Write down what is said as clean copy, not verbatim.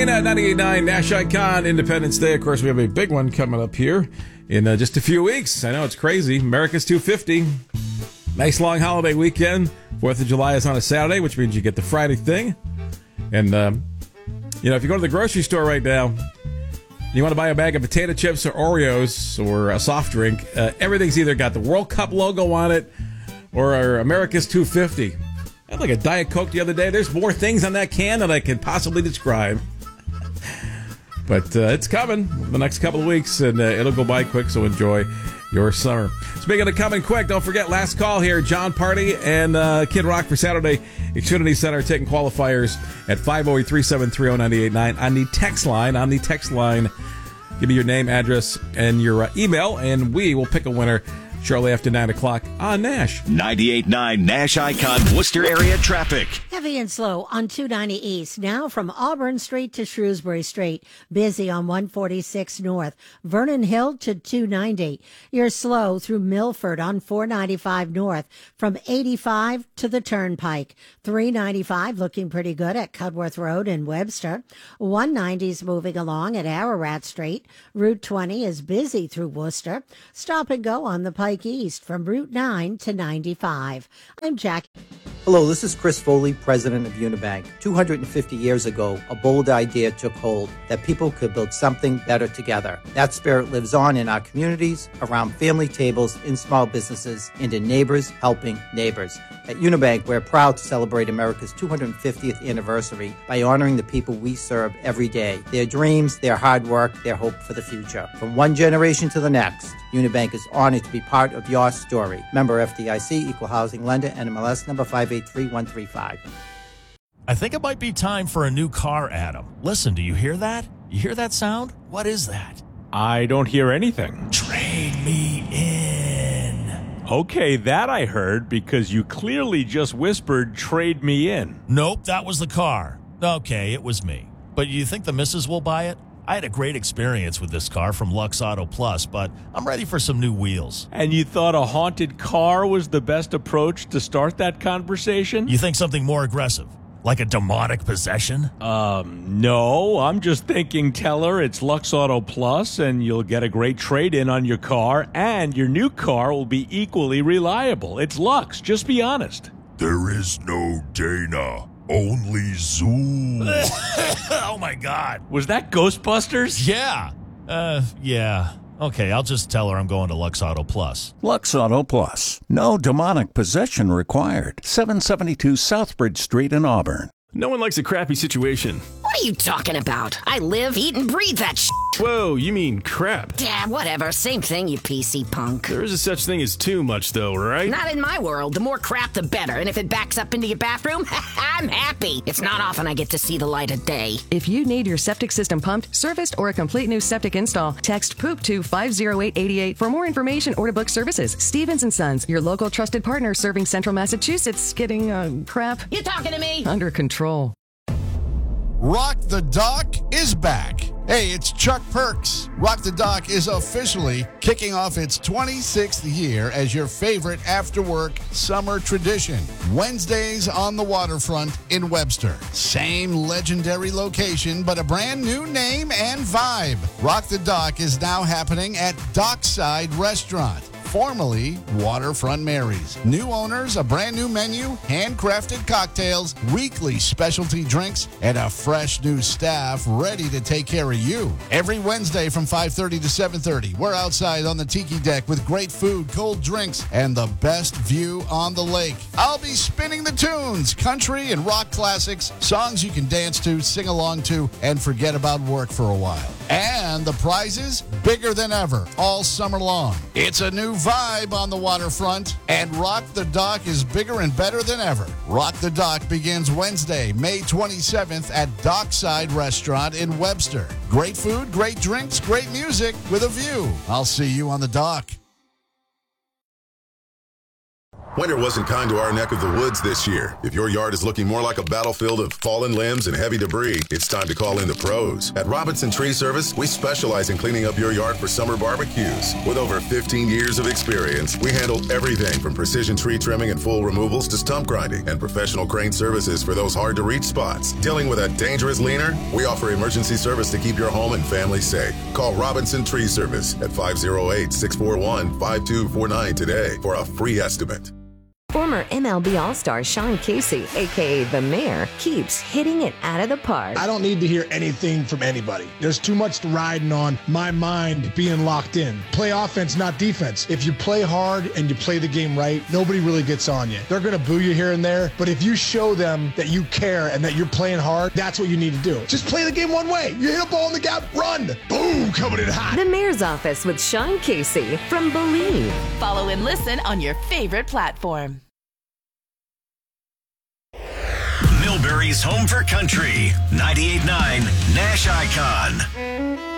Rain at 98.9 Nash Icon Independence Day. Of course, we have a big one coming up here in just a few weeks. I know it's crazy. America's 250. Nice long holiday weekend. 4th of July is on a Saturday, which means you get the Friday thing. And, if you go to the grocery store right now, you want to buy a bag of potato chips or Oreos or a soft drink, everything's either got the World Cup logo on it or America's 250. I had like a Diet Coke the other day. There's more things on that can than I can possibly describe. But it's coming the next couple of weeks, and it'll go by quick, so enjoy your summer. Speaking of coming quick, don't forget, last call here, John Party and Kid Rock for Saturday. Xfinity Center taking qualifiers at 508-373-0989 on the text line. Give me your name, address, and your email, and we will pick a winner shortly after 9 o'clock on Nash. 98.9 Nash Icon Worcester area traffic. Heavy and slow on 290 East, now from Auburn Street to Shrewsbury Street. Busy on 146 North, Vernon Hill to 290. You're slow through Milford on 495 North, from 85 to the Turnpike. 395 looking pretty good at Cudworth Road in Webster. 190's moving along at Ararat Street. Route 20 is busy through Worcester. Stop and go on the Pike East from Route 9 to 95. I'm Jackie. Hello, this is Chris Foley, president of Unibank. 250 years ago, a bold idea took hold that people could build something better together. That spirit lives on in our communities, around family tables, in small businesses, and in neighbors helping neighbors. At Unibank, we're proud to celebrate America's 250th anniversary by honoring the people we serve every day, their dreams, their hard work, their hope for the future. From one generation to the next, Unibank is honored to be part of your story. Member FDIC, Equal Housing Lender, NMLS number 583135. I think it might be time for a new car, Adam. Listen, do you hear that? You hear that sound? What is that? I don't hear anything. Trade me in. Okay, that I heard because you clearly just whispered, trade me in. Nope, that was the car. Okay, it was me. But you think the missus will buy it? I had a great experience with this car from Lux Auto Plus, but I'm ready for some new wheels. And you thought a haunted car was the best approach to start that conversation? You think something more aggressive? Like a demonic possession? No. I'm just thinking, tell her it's Lux Auto Plus and you'll get a great trade-in on your car and your new car will be equally reliable. It's Lux. Just be honest. There is no Dana. Only Zoom. Oh, my God. Was that Ghostbusters? Yeah. Yeah. Okay, I'll just tell her I'm going to Lux Auto Plus. Lux Auto Plus. No demonic possession required. 772 Southbridge Street in Auburn. No one likes a crappy situation. What are you talking about? I live, eat, and breathe that shit. Whoa, you mean crap. Yeah, whatever. Same thing, you PC punk. There is a such thing as too much, though, right? Not in my world. The more crap, the better. And if it backs up into your bathroom, I'm happy. It's not often I get to see the light of day. If you need your septic system pumped, serviced, or a complete new septic install, text POOP to 50888 for more information or to book services. Stevens & Sons, your local trusted partner serving Central Massachusetts, getting, crap. You talking to me? Under control. Rock the Dock is back. Hey, it's Chuck Perks. Rock the Dock is officially kicking off its 26th year as your favorite after-work summer tradition. Wednesdays on the waterfront in Webster. Same legendary location, but a brand new name and vibe. Rock the Dock is now happening at Dockside Restaurant, formerly Waterfront Mary's. New owners, a brand new menu, handcrafted cocktails, weekly specialty drinks, and a fresh new staff ready to take care of you. Every Wednesday from 5:30 to 7:30, we're outside on the tiki deck with great food, cold drinks, and the best view on the lake. I'll be spinning the tunes, country and rock classics, songs you can dance to, sing along to, and forget about work for a while. And the prizes, bigger than ever, all summer long. It's a new vibe on the waterfront, and Rock the Dock is bigger and better than ever. Rock the Dock begins Wednesday, May 27th at Dockside Restaurant in Webster. Great food, great drinks, great music with a view. I'll see you on the dock. Winter wasn't kind to our neck of the woods this year. If your yard is looking more like a battlefield of fallen limbs and heavy debris, it's time to call in the pros. At Robinson Tree Service, we specialize in cleaning up your yard for summer barbecues. With over 15 years of experience, we handle everything from precision tree trimming and full removals to stump grinding and professional crane services for those hard-to-reach spots. Dealing with a dangerous leaner? We offer emergency service to keep your home and family safe. Call Robinson Tree Service at 508-641-5249 today for a free estimate. Former MLB All-Star Sean Casey, a.k.a. The Mayor, keeps hitting it out of the park. I don't need to hear anything from anybody. There's too much riding on my mind being locked in. Play offense, not defense. If you play hard and you play the game right, nobody really gets on you. They're going to boo you here and there, but if you show them that you care and that you're playing hard, that's what you need to do. Just play the game one way. You hit a ball in the gap, run. Boom, coming in hot. The Mayor's Office with Sean Casey from Believe. Follow and listen on your favorite platform. Millbury's home for country. 98.9 Nash Icon.